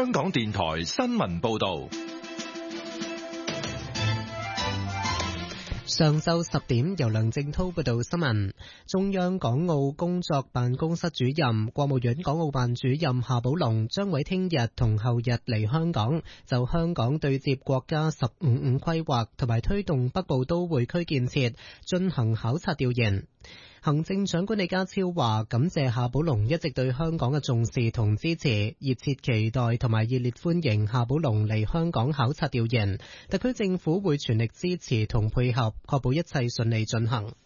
香港電台新聞報道。 上晝10點，由梁正滔報道新聞。中央港澳工作辦公室主任、國務院港澳辦主任夏寶龍將會聽日同後日嚟香港，就香港對接國家15五規劃同埋推動北部都會區建設進行考察調研。行政長官李家超話感謝夏寶龍一直對香港嘅重視同支持，熱切期待同埋熱烈歡迎夏寶龍嚟香港考察調研。特區政府會全力支持同配合，確保一切順利進行。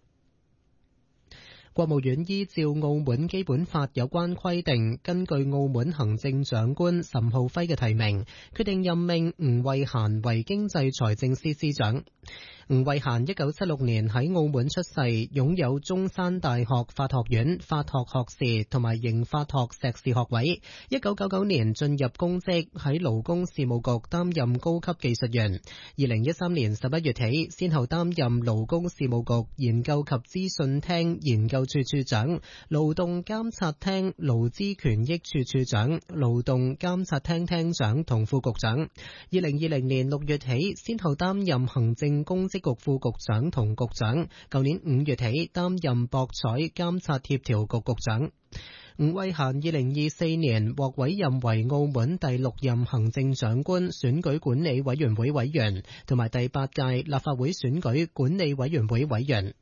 國務院依照澳門基本法有關規定，根據澳門行政長官岑浩輝嘅提名，決定任命吳慧嫻為經濟財政司司長。吳慧嫻1976年喺澳門出世，擁有中山大學法學院法學學士同埋刑法學碩士學位。1999年進入公職，喺勞工事務局擔任高級技術員。2013年11月起，先後擔任勞工事務局研究及資訊廳研究處處長、勞動監察廳勞資權益處處長、勞動監察廳廳長同副局長。2020年6月起，先後擔任行政公職局副局長同局長，舊年5月起擔任博彩監察協調局局長。吳慧嫻2024年獲委任為澳門第6任行政長官選舉管理委員會委員，同埋第8屆立法會選舉管理委員會委員。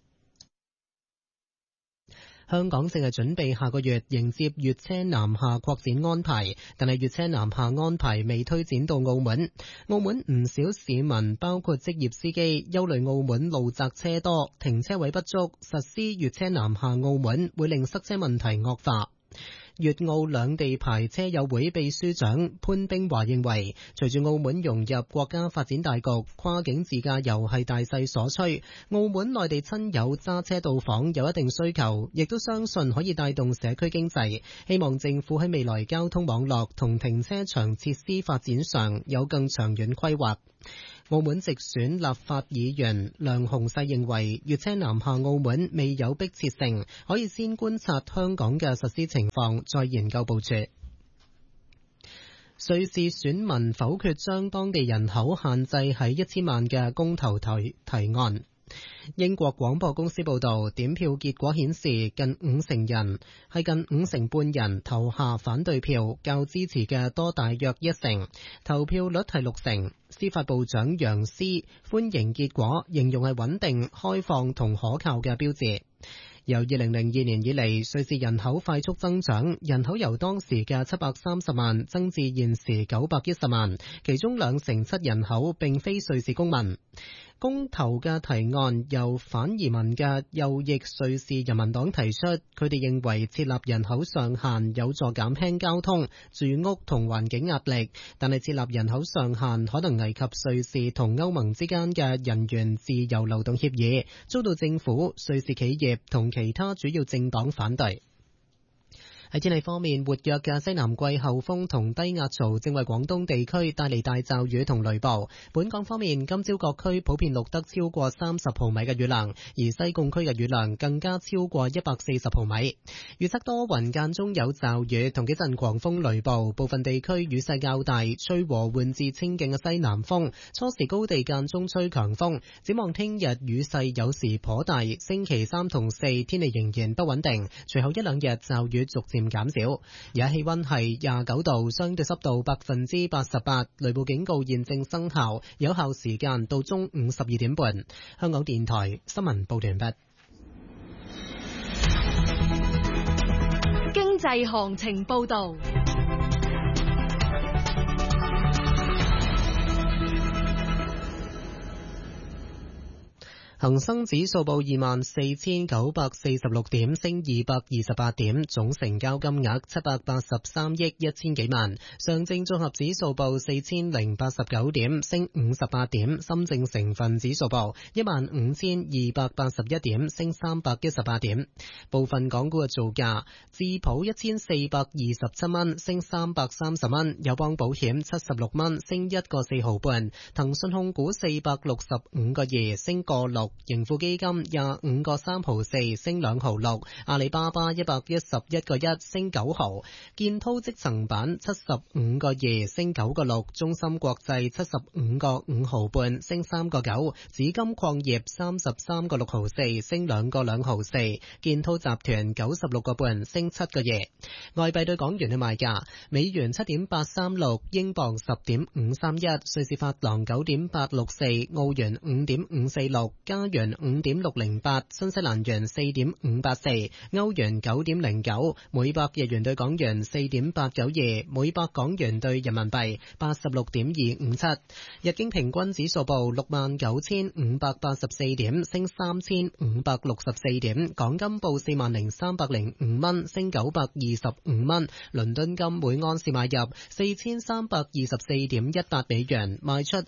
香港正係準備下個月迎接粵車南下擴展安排，但係粵車南下安排未推展到澳門。澳門唔少市民包括職業司機憂慮澳門路窄車多，停車位不足，實施粵車南下澳門會令塞車問題惡化。粵澳兩地牌車友會秘書長潘冰華認為，隨住澳門融入國家發展大局，跨境自駕遊係大勢所趨。澳門內地親友揸車到訪有一定需求，亦都相信可以帶動社區經濟。希望政府喺未來交通網絡同停車場設施發展上有更長遠規劃。澳門直選立法議員梁鴻勢認為，粵車南下澳門未有迫切性，可以先觀察香港嘅實施情況，再研究部署。瑞士選民否決將當地人口限制喺1000萬嘅公投提案。英國廣播公司報道，點票結果顯示近五成半人投下反對票，較支持嘅多大約1成，投票率係6成。司法部長楊斯歡迎結果，形容係穩定、開放同可靠嘅標誌。由2002年以嚟，瑞士人口快速增長，人口由當時嘅730萬增至現時910萬，其中27%人口並非瑞士公民。公投嘅提案由反移民嘅右翼瑞士人民黨提出，佢哋認為設立人口上限有助減輕交通、住屋同環境壓力，但係設立人口上限可能危及瑞士同歐盟之間嘅人員自由流動協議，遭到政府、瑞士企業同其他主要政黨反對。喺天氣方面，活躍嘅西南季候風同低壓槽正為廣東地區帶嚟大驟雨同雷暴。本港方面，今朝各區普遍錄得超過30毫米嘅雨量，而西貢區嘅雨量更加超過140毫米。預測多雲間中有驟雨同幾陣狂風雷暴，部分地區雨勢較大，吹和緩至清勁嘅西南風，初時高地間中吹強風。展望聽日雨勢有時頗大，星期3同4天氣仍然不穩定，隨後一兩日驟雨逐漸減少。而家氣溫係29度，相對濕度88%，雷暴警告現正生效，有效時間到中午12點半。香港電台新聞報道完畢。 經濟行情報道。 恒生指數報24,946點，升228點，總成交金額783億1000幾萬。上證綜合指數報4089點，升58點。深證成分指數報15281點，升318點。部分港股嘅造價：智普1427蚊，升330蚊；友邦保險76蚊，升1個4毫半；騰訊控股465個2，升個6。 6，盈富基金25個3毫4升2毫6，阿里巴巴111個1升9毫，建滔積層板75個2升9個6，中芯國際75個5毫半升3個9，紫金礦業33個6毫4升2個2毫4，建滔集團96個半升7個2。外幣對港元嘅賣價：美元7.836，英鎊10.531，瑞士法郎9.864，澳元5.546，加元5.608，新西蘭元4.584，歐元9.09，每百日元對港元4.892，每百港元對人民幣86.257。日經平均指數報69,584點，升3,564點。港金報40,305蚊，升925蚊。倫敦金每盎司買入4324.18美元，賣出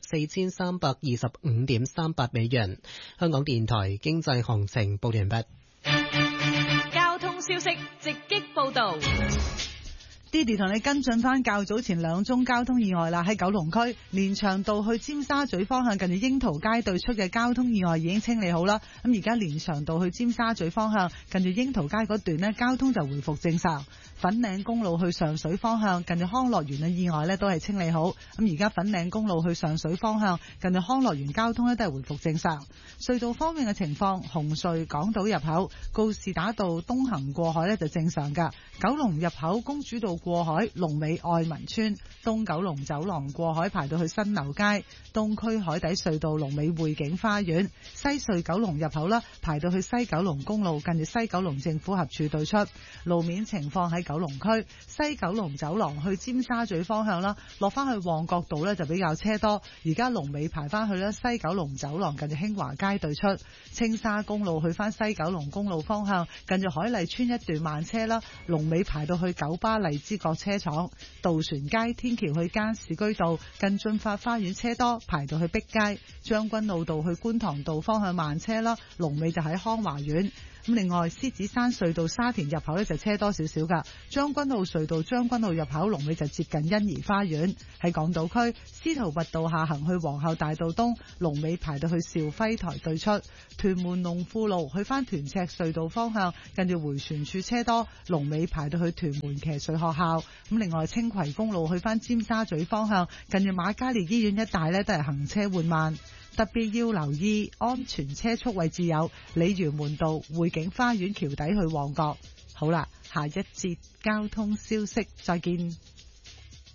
4325.38美元。香港電台經濟行情報完畢。 交通消息直擊報道。 Didi 同你跟進翻較早前2宗交通意外啦，喺九龍區連翔道去尖沙咀方向近住櫻桃街對出嘅交通意外已經清理好啦。咁而家連翔道去尖沙咀方向近住櫻桃街嗰段呢，交通就回復正常。粉嶺公路去上水方向近住康樂園嘅意外呢都係清理好。咁而家粉嶺公路去上水方向近住康樂園交通呢都係回復正常。隧道方面嘅情況，紅隧港島入口告士打道東行過海呢就正常㗎。九龍入口公主道過海龍尾愛民村，東九龍走廊過海排到去新樓街，東區海底隧道龍尾匯景花園，西隧九龍入口啦排到去西九龍公路近住西九龍政府合署對出。路面情況喺九龍區西九龍走廊去尖沙咀方向啦，落翻去旺角道呢就比較車多，而家龍尾排翻去咧西九龍走廊近住興華街對出。青沙公路去翻西九龍公路方向近住海麗村一段慢車啦，龍尾排到去九巴荔枝角車廠。渡船街天橋去加士居道近駿發花園車多，排到去碧街。將軍澳道去觀塘道方向慢車啦，龍尾就喺康華苑。咁另外獅子山隧道沙田入口呢就車多少少噶，將軍澳隧道將軍澳入口龍尾就接近欣怡花園。喺港島區司徒拔道下行去皇后大道東，龍尾排到去兆輝台對出。屯門龍富路去翻屯赤隧道方向近住迴旋處車多，龍尾排到去屯門騎術學校。咁另外青葵公路去翻尖沙咀方向近住瑪嘉烈醫院一帶呢都係行車緩慢。特別要留意安全車速位置有鯉魚門道匯景花園橋底去旺角。好啦，下一節交通消息再見。